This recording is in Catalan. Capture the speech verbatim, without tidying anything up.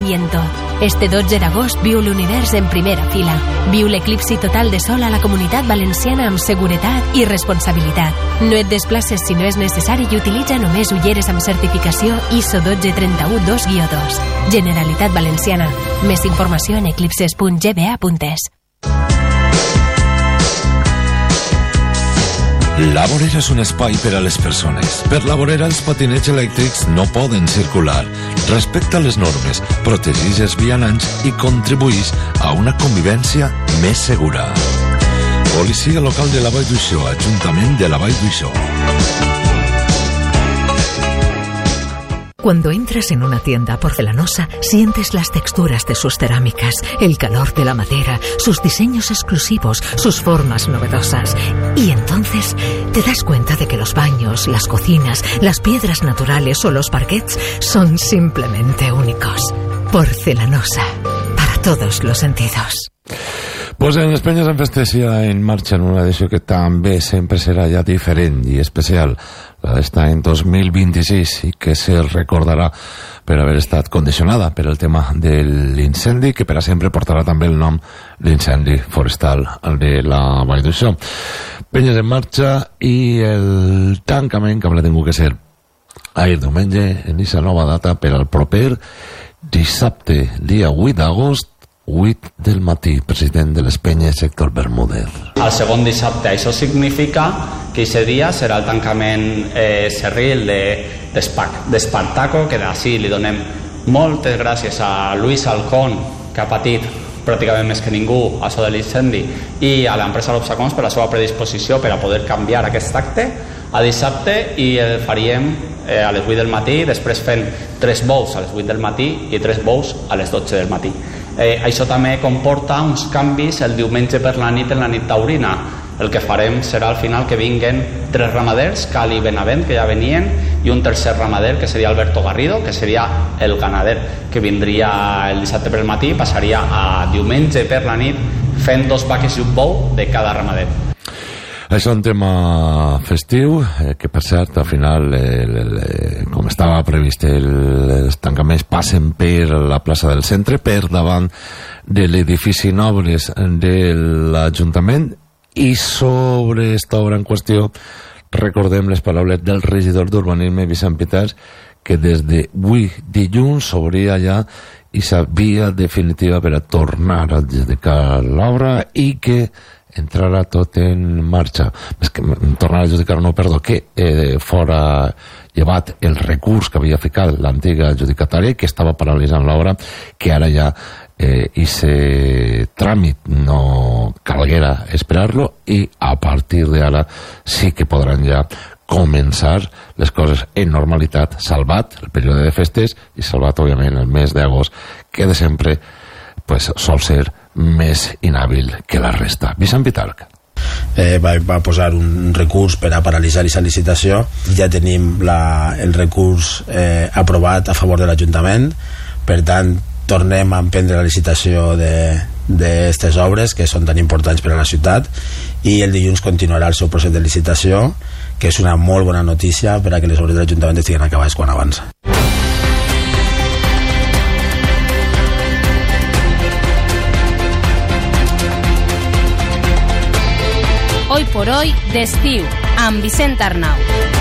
Viento. Este dotze d'agost viu l'univers en primera fila. Viu l'eclipsi total de sol a la Comunitat Valenciana amb seguretat i responsabilitat. No et desplaces si no és necessari i utilitza només ulleres amb certificació I S O un dos tres u dos guió dos. Generalitat Valenciana. Més informació en eclipses punt g b a punt es. La vorera és un espai per a les persones. Per la vorera els patinets elèctrics no poden circular. Respecta les normes, protegeix els vianants i contribueix a una convivència més segura. Policia local de la Vall d'Uixó, Ajuntament de la Vall d'Uixó. Cuando entras en una tienda porcelanosa, sientes las texturas de sus cerámicas, el calor de la madera, sus diseños exclusivos, sus formas novedosas. Y entonces te das cuenta de que los baños, las cocinas, las piedras naturales o los parquets son simplemente únicos. Porcelanosa, para todos los sentidos. Pues en les Penyes en Festesia en marxa en una edició que també sempre serà ja diferent i especial, la d'esta en dos mil vint-i-sis, i que se recordarà per haver estat condicionada per el tema de l'incendi, que per a sempre portarà també el nom d'incendi forestal de la Vall d'Uixó. Penyes en marxa i el tancament que haurà tingut que ser ahir diumenge en aquesta nova data per al proper dissabte, dia vuit d'agost, vuit del matí, president de les Penyes, Héctor Bermúdez. El segon dissabte, això significa que aquest dia serà el tancament eh, serril d'Espartaco, de, que d'ací li donem moltes gràcies a Luis Alcón, que ha patit pràcticament més que ningú a això de l'incendi, i a l'empresa Lobsacons per la seva predisposició per a poder canviar aquest acte a dissabte, i el faríem eh, a les vuit del matí, després fent tres bous a les vuit del matí i tres bous a les dotze del matí. Eh, això també comporta uns canvis el diumenge per la nit en la nit taurina. El que farem serà al final que vinguen tres ramaders, Cali i Benavent, que ja venien, i un tercer ramader, que seria Alberto Garrido, que seria el ganader, que vindria el dissabte per el matí i passaria a diumenge per la nit fent dos vaques i un bou de cada ramader. És un tema festiu, eh, que per cert, al final, el, el, el, com estava previst, el, els tancaments passen per la plaça del centre, per davant de l'edifici Nobles de l'Ajuntament, i sobre esta obra en qüestió recordem les paraules del regidor d'Urbanisme, Vicent Piters, que des d'avui dilluns s'obria ja i s'havia definitiva per a tornar a adjudicar l'obra i que entrarà tot en marxa. És que tornar a adjudicar, no, perdó, que eh, fora llevat el recurs que havia ficat l'antiga adjudicatària i que estava paralitzant l'obra, que ara ja eh, ese tràmit no calguera esperar-lo i a partir d'ara sí que podran ja començar les coses en normalitat, salvat el període de festes i salvat, òbviament, el mes d'agost, que de sempre pues, sol ser més inhàbil que la resta. Vicent Pitarc. Eh, va, va posar un recurs per a paralitzar aquesta licitació. Ja tenim la, el recurs eh, aprovat a favor de l'Ajuntament, per tant tornem a emprendre la licitació d'aquestes obres que són tan importants per a la ciutat, i el dilluns continuarà el seu procés de licitació, que és una molt bona notícia per a que les obres de l'Ajuntament estiguen acabades quan abans. Hoy por hoy d'estiu, amb Vicent Arnau.